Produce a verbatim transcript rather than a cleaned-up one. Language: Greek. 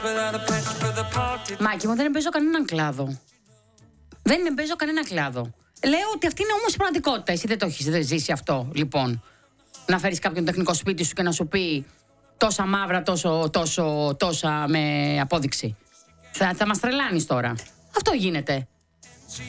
Μάκη μου, δεν παίζω κανέναν κλάδο. Δεν παίζω κανένα κλάδο. Λέω ότι αυτή είναι όμως η πραγματικότητα. Εσύ δεν το έχεις ζήσει αυτό, λοιπόν. Να φέρεις κάποιον τεχνικό σπίτι σου και να σου πει τόσα μαύρα, τόσο, τόσο, τόσα με απόδειξη. Θα, θα μας τρελάνεις τώρα. Αυτό γίνεται.